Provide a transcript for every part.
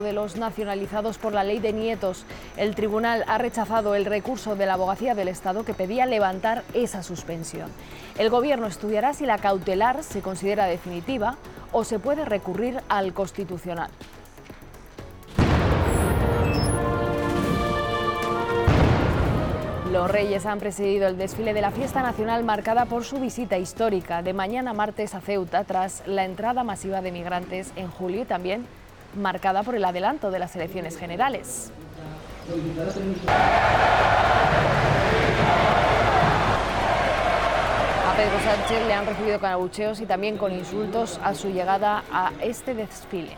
De los nacionalizados por la ley de nietos. El tribunal ha rechazado el recurso de la Abogacía del Estado que pedía levantar esa suspensión. El Gobierno estudiará si la cautelar se considera definitiva o se puede recurrir al Constitucional. Los Reyes han presidido el desfile de la fiesta nacional marcada por su visita histórica de mañana martes a Ceuta tras la entrada masiva de migrantes en julio y también marcada por el adelanto de las elecciones generales. A Pedro Sánchez le han recibido con abucheos y también con insultos a su llegada a este desfile.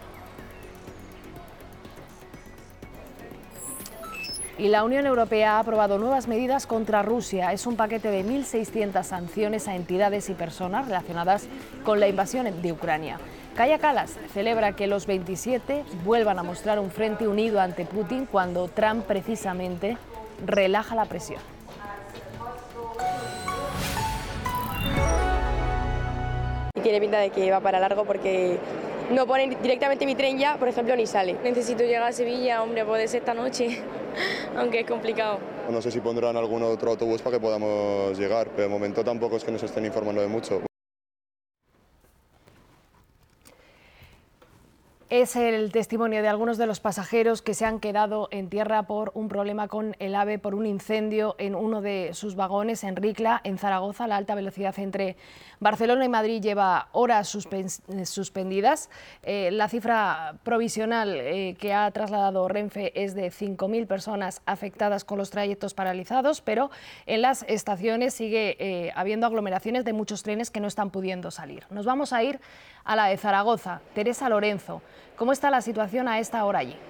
Y la Unión Europea ha aprobado nuevas medidas contra Rusia. Es un paquete de 1.600 sanciones a entidades y personas relacionadas con la invasión de Ucrania. Kaja Kallas celebra que los 27 vuelvan a mostrar un frente unido ante Putin cuando Trump precisamente relaja la presión. Y tiene pinta de que va para largo porque no ponen directamente mi tren ya, por ejemplo, ni sale. Necesito llegar a Sevilla, hombre, puede ser esta noche, aunque es complicado. No sé si pondrán algún otro autobús para que podamos llegar, pero de momento tampoco es que nos estén informando de mucho. Es el testimonio de algunos de los pasajeros que se han quedado en tierra por un problema con el AVE, por un incendio en uno de sus vagones en Ricla, en Zaragoza. La alta velocidad entre Barcelona y Madrid lleva horas suspendidas. La cifra provisional que ha trasladado Renfe es de 5.000 personas afectadas con los trayectos paralizados, pero en las estaciones sigue habiendo aglomeraciones de muchos trenes que no están pudiendo salir. Nos vamos a ir a la de Zaragoza. Teresa Lorenzo, ¿cómo está la situación a esta hora allí?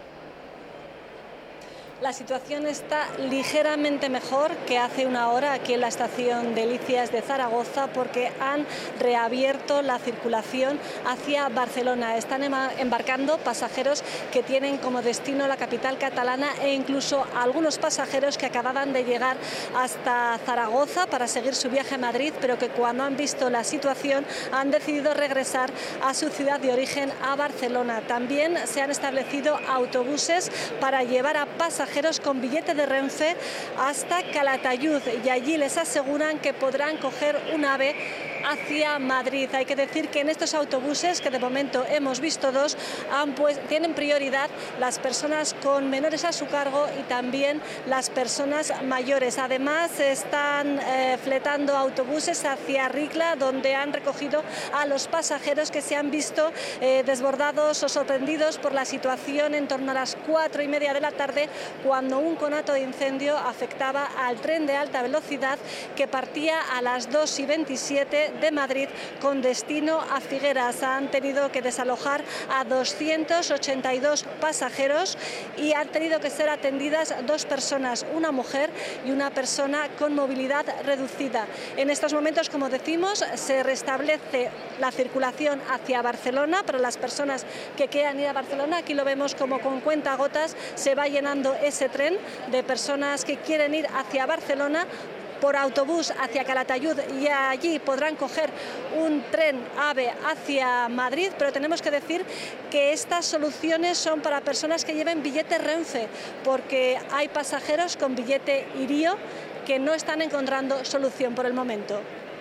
La situación está ligeramente mejor que hace una hora aquí en la estación Delicias de Zaragoza porque han reabierto la circulación hacia Barcelona. Están embarcando pasajeros que tienen como destino la capital catalana e incluso algunos pasajeros que acababan de llegar hasta Zaragoza para seguir su viaje a Madrid, pero que cuando han visto la situación han decidido regresar a su ciudad de origen, a Barcelona. También se han establecido autobuses para llevar a pasajeros con billete de Renfe hasta Calatayud y allí les aseguran que podrán coger un AVE hacia Madrid. Hay que decir que en estos autobuses, que de momento hemos visto dos, tienen prioridad las personas con menores a su cargo y también las personas mayores. Además, están fletando autobuses hacia Ricla, donde han recogido a los pasajeros que se han visto desbordados o sorprendidos por la situación en torno a las 4:30 de la tarde, cuando un conato de incendio afectaba al tren de alta velocidad que partía a las 2:27 de Madrid con destino a Figueras. Han tenido que desalojar a 282 pasajeros y han tenido que ser atendidas dos personas, una mujer y una persona con movilidad reducida. En estos momentos, como decimos, se restablece la circulación hacia Barcelona para las personas que quieran ir a Barcelona. Aquí lo vemos como con cuentagotas se va llenando ese tren de personas que quieren ir hacia Barcelona por autobús hacia Calatayud y allí podrán coger un tren AVE hacia Madrid, pero tenemos que decir que estas soluciones son para personas que lleven billete Renfe, porque hay pasajeros con billete Irío que no están encontrando solución por el momento.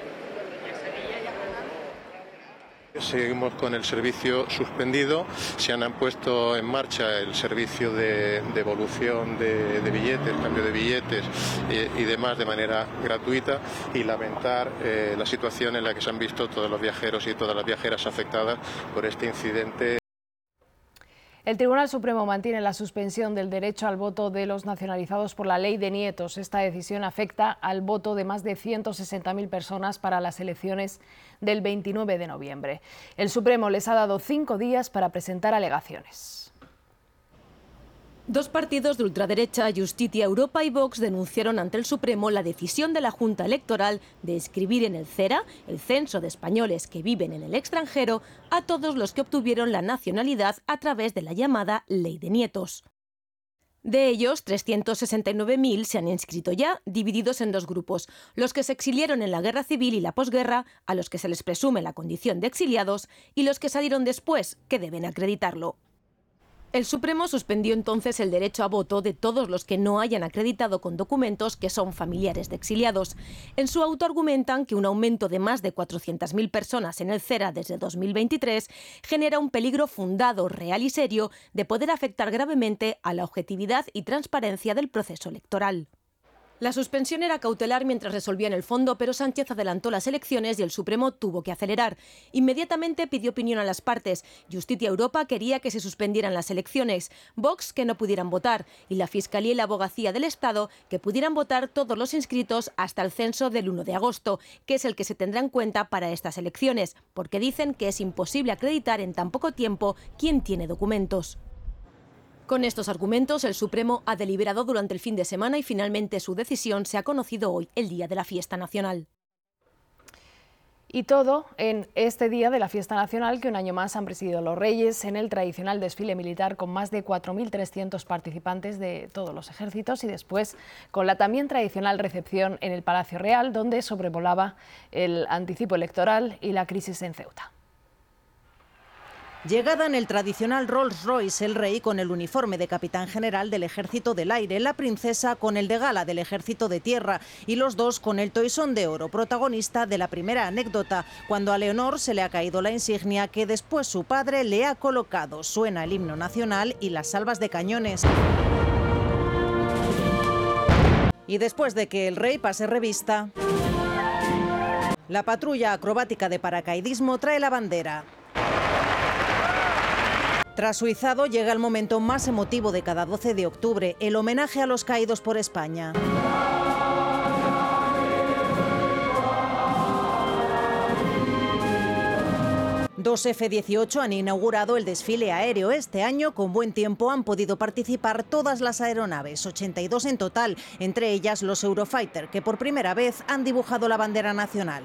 Seguimos con el servicio suspendido, se han puesto en marcha el servicio de devolución de billetes, cambio de billetes y demás de manera gratuita, y lamentar la situación en la que se han visto todos los viajeros y todas las viajeras afectadas por este incidente. El Tribunal Supremo mantiene la suspensión del derecho al voto de los nacionalizados por la ley de nietos. Esta decisión afecta al voto de más de 160.000 personas para las elecciones del 29 de noviembre. El Supremo les ha dado 5 días para presentar alegaciones. Dos partidos de ultraderecha, Justicia Europa y Vox, denunciaron ante el Supremo la decisión de la Junta Electoral de inscribir en el CERA, el Censo de Españoles que viven en el extranjero, a todos los que obtuvieron la nacionalidad a través de la llamada Ley de Nietos. De ellos, 369.000 se han inscrito ya, divididos en dos grupos: los que se exiliaron en la guerra civil y la posguerra, a los que se les presume la condición de exiliados, y los que salieron después, que deben acreditarlo. El Supremo suspendió entonces el derecho a voto de todos los que no hayan acreditado con documentos que son familiares de exiliados. En su auto argumentan que un aumento de más de 400.000 personas en el CERA desde 2023 genera un peligro fundado, real y serio de poder afectar gravemente a la objetividad y transparencia del proceso electoral. La suspensión era cautelar mientras resolvían el fondo, pero Sánchez adelantó las elecciones y el Supremo tuvo que acelerar. Inmediatamente pidió opinión a las partes. Justitia Europa quería que se suspendieran las elecciones, Vox que no pudieran votar y la Fiscalía y la Abogacía del Estado que pudieran votar todos los inscritos hasta el censo del 1 de agosto, que es el que se tendrá en cuenta para estas elecciones, porque dicen que es imposible acreditar en tan poco tiempo quién tiene documentos. Con estos argumentos, el Supremo ha deliberado durante el fin de semana y finalmente su decisión se ha conocido hoy, el día de la fiesta nacional. Y todo en este día de la fiesta nacional que un año más han presidido los Reyes en el tradicional desfile militar con más de 4.300 participantes de todos los ejércitos y después con la también tradicional recepción en el Palacio Real, donde sobrevolaba el anticipo electoral y la crisis en Ceuta. Llegada en el tradicional Rolls Royce, el rey con el uniforme de capitán general del Ejército del Aire, la princesa con el de gala del Ejército de Tierra y los dos con el toisón de oro, protagonista de la primera anécdota, cuando a Leonor se le ha caído la insignia que después su padre le ha colocado. Suena el himno nacional y las salvas de cañones. Y después de que el rey pase revista, la patrulla acrobática de paracaidismo trae la bandera. Tras su izado llega el momento más emotivo de cada 12 de octubre, el homenaje a los caídos por España. Dos F-18 han inaugurado el desfile aéreo. Este año, con buen tiempo, han podido participar todas las aeronaves, 82 en total, entre ellas los Eurofighter, que por primera vez han dibujado la bandera nacional.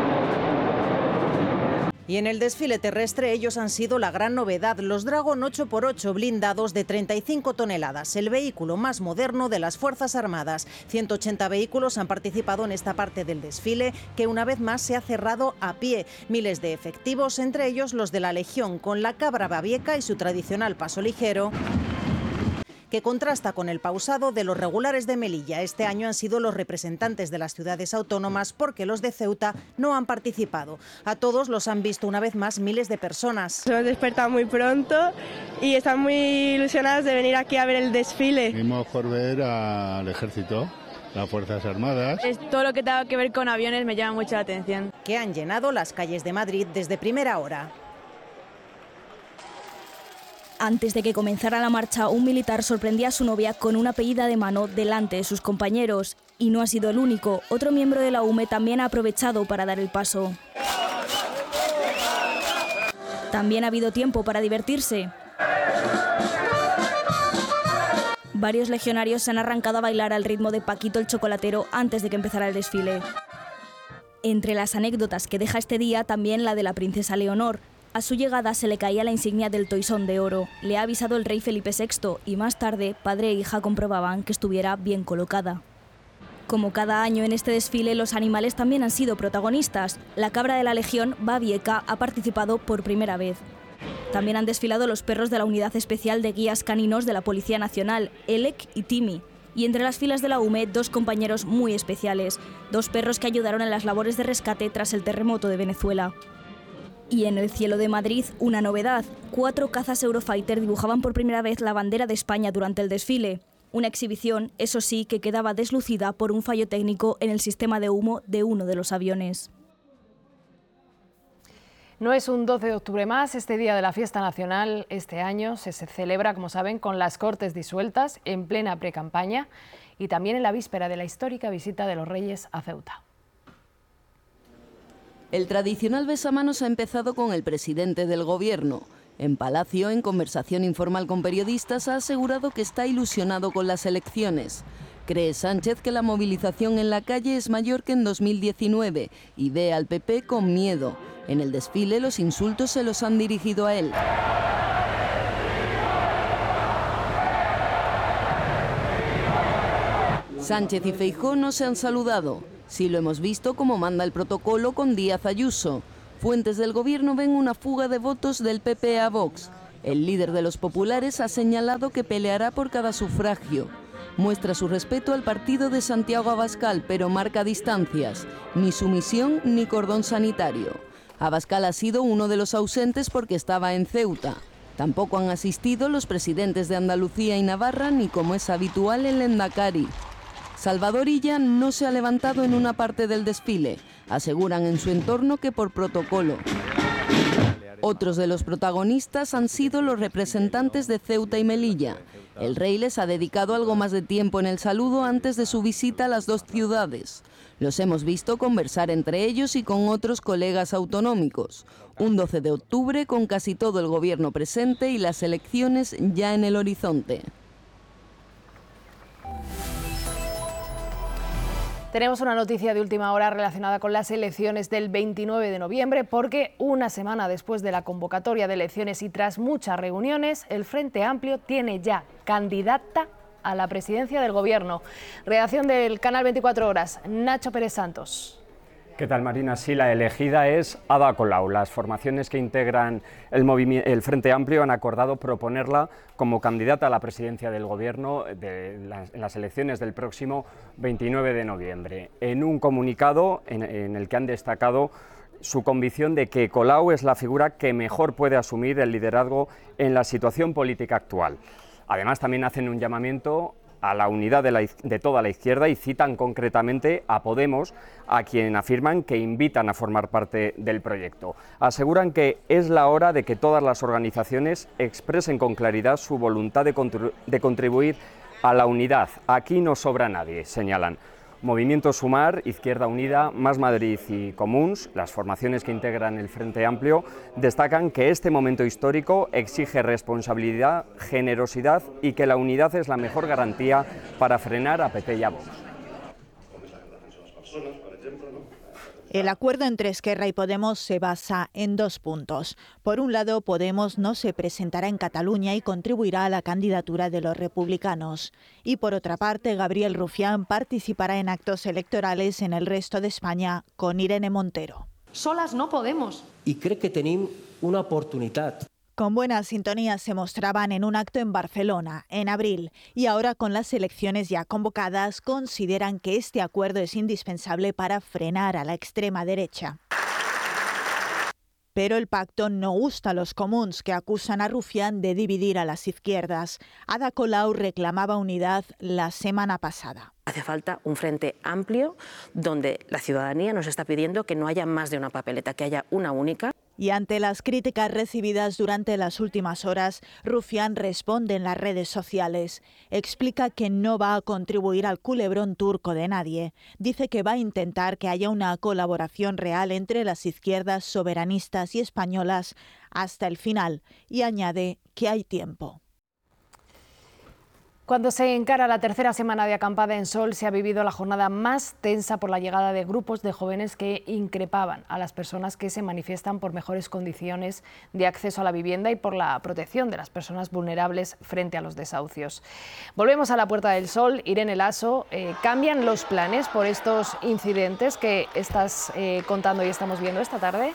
Y en el desfile terrestre ellos han sido la gran novedad, los Dragon 8x8 blindados de 35 toneladas, el vehículo más moderno de las Fuerzas Armadas. 180 vehículos han participado en esta parte del desfile, que una vez más se ha cerrado a pie. Miles de efectivos, entre ellos los de la Legión, con la cabra babieca y su tradicional paso ligero, que contrasta con el pausado de los regulares de Melilla. Este año han sido los representantes de las ciudades autónomas porque los de Ceuta no han participado. A todos los han visto una vez más miles de personas. Hemos despertado muy pronto y están muy ilusionados de venir aquí a ver el desfile. Venimos por ver al ejército, las Fuerzas Armadas. Todo lo que tenga que ver con aviones me llama mucho la atención. Que han llenado las calles de Madrid desde primera hora. Antes de que comenzara la marcha, un militar sorprendía a su novia con una pedida de mano delante de sus compañeros. Y no ha sido el único. Otro miembro de la UME también ha aprovechado para dar el paso. También ha habido tiempo para divertirse. Varios legionarios se han arrancado a bailar al ritmo de Paquito el Chocolatero antes de que empezara el desfile. Entre las anécdotas que deja este día, también la de la princesa Leonor. A su llegada se le caía la insignia del toisón de oro. Le ha avisado el rey Felipe VI y más tarde padre e hija comprobaban que estuviera bien colocada. Como cada año en este desfile, los animales también han sido protagonistas. La cabra de la Legión, Babieca, ha participado por primera vez. También han desfilado los perros de la Unidad Especial de Guías Caninos de la Policía Nacional, Elec y Timmy. Y entre las filas de la UME, dos compañeros muy especiales, dos perros que ayudaron en las labores de rescate tras el terremoto de Venezuela. Y en el cielo de Madrid, una novedad. 4 cazas Eurofighter dibujaban por primera vez la bandera de España durante el desfile. Una exhibición, eso sí, que quedaba deslucida por un fallo técnico en el sistema de humo de uno de los aviones. No es un 12 de octubre más, este día de la fiesta nacional este año se celebra, como saben, con las Cortes disueltas en plena precampaña y también en la víspera de la histórica visita de los Reyes a Ceuta. El tradicional besamanos ha empezado con el presidente del Gobierno. En Palacio, en conversación informal con periodistas, ha asegurado que está ilusionado con las elecciones. Cree Sánchez que la movilización en la calle es mayor que en 2019 y ve al PP con miedo. En el desfile, los insultos se los han dirigido a él. Sánchez y Feijóo no se han saludado. Sí lo hemos visto como manda el protocolo con Díaz Ayuso. Fuentes del Gobierno ven una fuga de votos del PP a Vox. El líder de los populares ha señalado que peleará por cada sufragio. Muestra su respeto al partido de Santiago Abascal, pero marca distancias, ni sumisión ni cordón sanitario. Abascal ha sido uno de los ausentes porque estaba en Ceuta. Tampoco han asistido los presidentes de Andalucía y Navarra, ni como es habitual el Endacari. Salvador Illa no se ha levantado en una parte del desfile. Aseguran en su entorno que por protocolo. Otros de los protagonistas han sido los representantes de Ceuta y Melilla. El rey les ha dedicado algo más de tiempo en el saludo antes de su visita a las dos ciudades. Los hemos visto conversar entre ellos y con otros colegas autonómicos. Un 12 de octubre con casi todo el gobierno presente y las elecciones ya en el horizonte. Tenemos una noticia de última hora relacionada con las elecciones del 29 de noviembre, porque una semana después de la convocatoria de elecciones y tras muchas reuniones, el Frente Amplio tiene ya candidata a la presidencia del Gobierno. Redacción del Canal 24 Horas, Nacho Pérez Santos. ¿Qué tal, Marina? Sí, la elegida es Ada Colau. Las formaciones que integran el Frente Amplio han acordado proponerla como candidata a la presidencia del Gobierno en las elecciones del próximo 29 de noviembre. En un comunicado en el que han destacado su convicción de que Colau es la figura que mejor puede asumir el liderazgo en la situación política actual. Además, también hacen un llamamiento a la unidad de toda la izquierda y citan concretamente a Podemos, a quien afirman que invitan a formar parte del proyecto. Aseguran que es la hora de que todas las organizaciones expresen con claridad su voluntad de contribuir a la unidad. Aquí no sobra nadie, señalan. Movimiento Sumar, Izquierda Unida, Más Madrid y Comuns, las formaciones que integran el Frente Amplio, destacan que este momento histórico exige responsabilidad, generosidad y que la unidad es la mejor garantía para frenar a PP y a Vox. El acuerdo entre Esquerra y Podemos se basa en 2 puntos. Por un lado, Podemos no se presentará en Cataluña y contribuirá a la candidatura de los republicanos. Y por otra parte, Gabriel Rufián participará en actos electorales en el resto de España con Irene Montero. Solas no podemos. I crec que tenim una oportunitat. Con buena sintonía se mostraban en un acto en Barcelona, en abril, y ahora con las elecciones ya convocadas consideran que este acuerdo es indispensable para frenar a la extrema derecha. Pero el pacto no gusta a los comuns, que acusan a Rufián de dividir a las izquierdas. Ada Colau reclamaba unidad la semana pasada. Hace falta un frente amplio donde la ciudadanía nos está pidiendo que no haya más de una papeleta, que haya una única. Y ante las críticas recibidas durante las últimas horas, Rufián responde en las redes sociales. Explica que no va a contribuir al culebrón turco de nadie. Dice que va a intentar que haya una colaboración real entre las izquierdas soberanistas y españolas hasta el final, y añade que hay tiempo. Cuando se encara la tercera semana de acampada en Sol, se ha vivido la jornada más tensa por la llegada de grupos de jóvenes que increpaban a las personas que se manifiestan por mejores condiciones de acceso a la vivienda y por la protección de las personas vulnerables frente a los desahucios. Volvemos a la Puerta del Sol. Irene Lasso, ¿cambian los planes por estos incidentes que estás contando y estamos viendo esta tarde?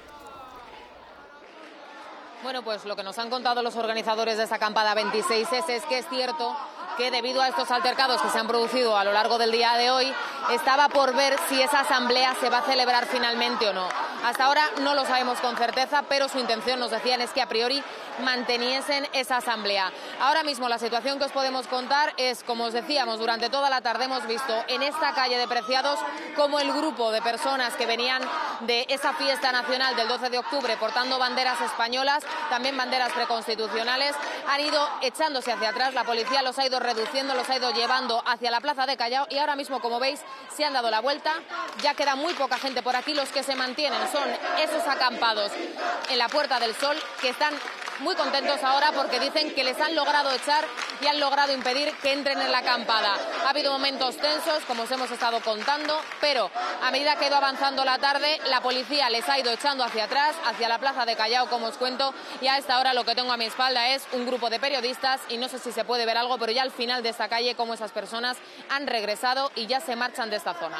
Bueno, pues lo que nos han contado los organizadores de esta acampada 26 es que es cierto que debido a estos altercados que se han producido a lo largo del día de hoy, estaba por ver si esa asamblea se va a celebrar finalmente o no. Hasta ahora no lo sabemos con certeza, pero su intención, nos decían, es que a priori manteniesen esa asamblea. Ahora mismo la situación que os podemos contar es, como os decíamos, durante toda la tarde hemos visto en esta calle de Preciados cómo el grupo de personas que venían de esa fiesta nacional del 12 de octubre portando banderas españolas, también banderas preconstitucionales, han ido echándose hacia atrás. La policía los ha ido reduciendo, los ha ido llevando hacia la plaza de Callao y ahora mismo, como veis, se han dado la vuelta. Ya queda muy poca gente por aquí. Los que se mantienen son esos acampados en la Puerta del Sol, que están muy contentos ahora porque dicen que les han logrado echar y han logrado impedir que entren en la acampada. Ha habido momentos tensos, como os hemos estado contando, pero a medida que ha ido avanzando la tarde, la policía les ha ido echando hacia atrás, hacia la plaza de Callao, como os cuento, y a esta hora lo que tengo a mi espalda es un grupo de periodistas y no sé si se puede ver algo, pero ya al final de esta calle, como esas personas han regresado y ya se marchan de esta zona.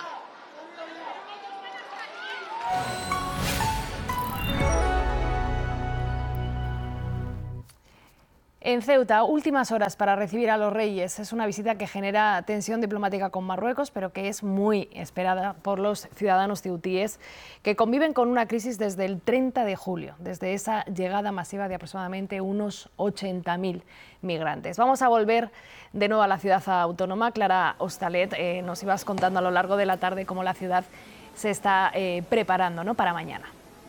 En Ceuta, últimas horas para recibir a los Reyes. Es una visita que genera tensión diplomática con Marruecos, pero que es muy esperada por los ciudadanos ceutíes que conviven con una crisis desde el 30 de julio, desde esa llegada masiva de aproximadamente unos 80.000 migrantes. Vamos a volver de nuevo a la ciudad autónoma. Clara Hostalet, nos ibas contando a lo largo de la tarde cómo la ciudad se está preparando, ¿no?, para mañana.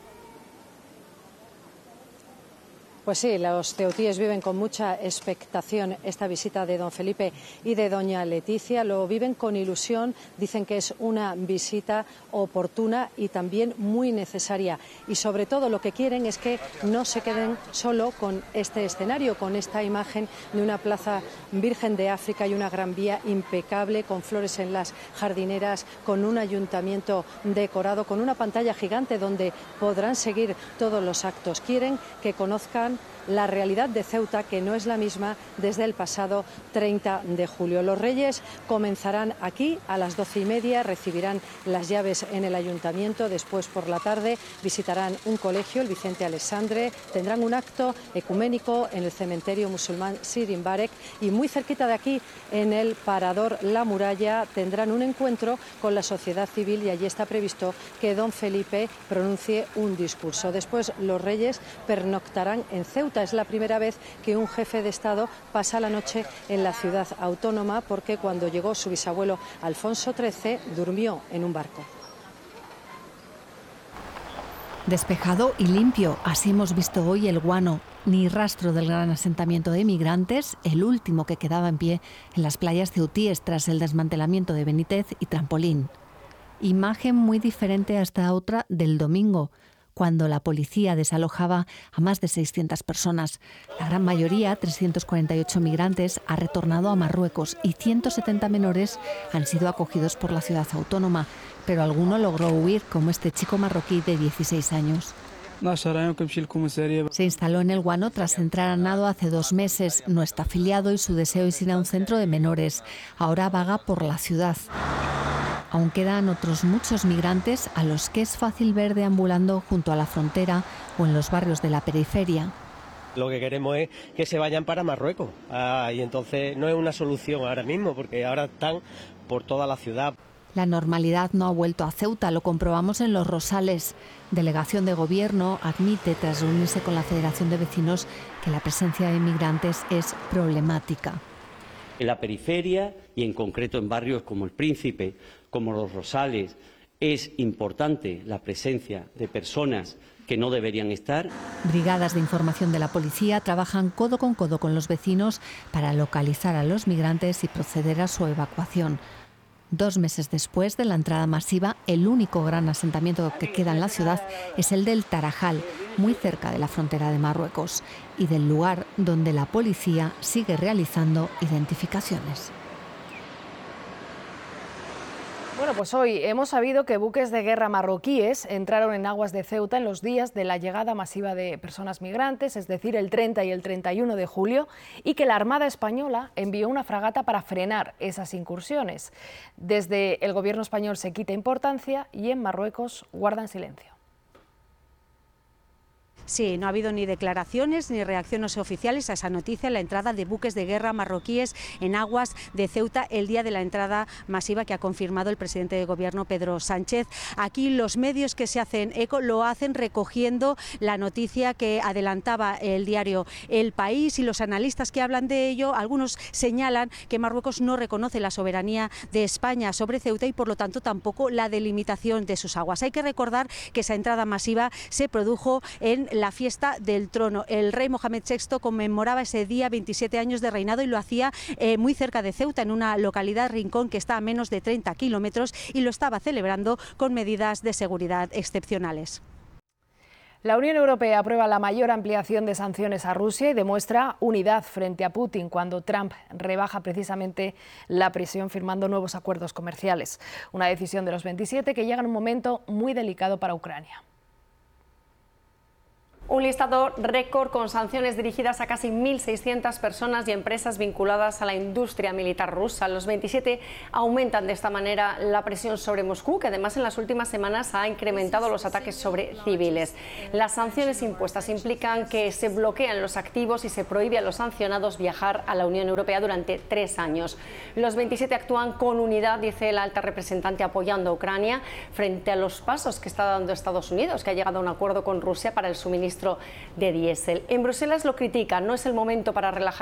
Pues sí, los ceutíes viven con mucha expectación esta visita de don Felipe y de doña Leticia. Lo viven con ilusión, dicen que es una visita oportuna y también muy necesaria. Y sobre todo lo que quieren es que no se queden solo con este escenario, con esta imagen de una plaza Virgen de África y una Gran Vía impecable, con flores en las jardineras, con un ayuntamiento decorado, con una pantalla gigante donde podrán seguir todos los actos. Quieren que conozcan la realidad de Ceuta, que no es la misma desde el pasado 30 de julio. Los Reyes comenzarán aquí a las 12:30, recibirán las llaves en el ayuntamiento, después por la tarde visitarán un colegio, el Vicente Alessandre, tendrán un acto ecuménico en el cementerio musulmán Sir Mbarek y muy cerquita de aquí, en el Parador La Muralla, tendrán un encuentro con la sociedad civil y allí está previsto que don Felipe pronuncie un discurso. Después los Reyes pernoctarán en Ceuta. Es la primera vez que un jefe de Estado pasa la noche en la ciudad autónoma, porque cuando llegó su bisabuelo Alfonso XIII durmió en un barco. Despejado y limpio, así hemos visto hoy el Guano. Ni rastro del gran asentamiento de migrantes, el último que quedaba en pie en las playas ceutíes tras el desmantelamiento de Benítez y Trampolín. Imagen muy diferente a esta otra del domingo, cuando la policía desalojaba a más de 600 personas. La gran mayoría, 348 migrantes, ha retornado a Marruecos y 170 menores han sido acogidos por la ciudad autónoma, pero alguno logró huir, como este chico marroquí de 16 años. Se instaló en el Guano tras entrar a nado hace 2 meses. No está afiliado y su deseo es ir a un centro de menores. Ahora vaga por la ciudad. Aún quedan otros muchos migrantes a los que es fácil ver deambulando junto a la frontera o en los barrios de la periferia. Lo que queremos es que se vayan para Marruecos y entonces no es una solución ahora mismo, porque ahora están por toda la ciudad. La normalidad no ha vuelto a Ceuta, lo comprobamos en Los Rosales. Delegación de Gobierno admite, tras reunirse con la Federación de Vecinos, que la presencia de migrantes es problemática. En la periferia y en concreto en barrios como El Príncipe, como Los Rosales, es importante la presencia de personas que no deberían estar. Brigadas de información de la policía trabajan codo con los vecinos para localizar a los migrantes y proceder a su evacuación. 2 meses después de la entrada masiva, el único gran asentamiento que queda en la ciudad es el del Tarajal, muy cerca de la frontera de Marruecos, y del lugar donde la policía sigue realizando identificaciones. Bueno, pues hoy hemos sabido que buques de guerra marroquíes entraron en aguas de Ceuta en los días de la llegada masiva de personas migrantes, es decir, el 30 y el 31 de julio, y que la Armada Española envió una fragata para frenar esas incursiones. Desde el gobierno español se quita importancia y en Marruecos guardan silencio. Sí, no ha habido ni declaraciones ni reacciones oficiales a esa noticia, la entrada de buques de guerra marroquíes en aguas de Ceuta el día de la entrada masiva que ha confirmado el presidente de Gobierno, Pedro Sánchez. Aquí los medios que se hacen eco lo hacen recogiendo la noticia que adelantaba el diario El País, y los analistas que hablan de ello, algunos señalan que Marruecos no reconoce la soberanía de España sobre Ceuta y por lo tanto tampoco la delimitación de sus aguas. Hay que recordar que esa entrada masiva se produjo en la fiesta del trono. El rey Mohamed VI conmemoraba ese día 27 años de reinado y lo hacía muy cerca de Ceuta, en una localidad Rincón que está a menos de 30 kilómetros, y lo estaba celebrando con medidas de seguridad excepcionales. La Unión Europea aprueba la mayor ampliación de sanciones a Rusia y demuestra unidad frente a Putin cuando Trump rebaja precisamente la presión firmando nuevos acuerdos comerciales. Una decisión de los 27 que llega en un momento muy delicado para Ucrania. Un listado récord con sanciones dirigidas a casi 1.600 personas y empresas vinculadas a la industria militar rusa. Los 27 aumentan de esta manera la presión sobre Moscú, que además en las últimas semanas ha incrementado los ataques sobre civiles. Las sanciones impuestas implican que se bloquean los activos y se prohíbe a los sancionados viajar a la Unión Europea durante 3 años. Los 27 actúan con unidad, dice la alta representante, apoyando a Ucrania frente a los pasos que está dando Estados Unidos, que ha llegado a un acuerdo con Rusia para el suministro de diésel. En Bruselas lo critican, no es el momento para relajar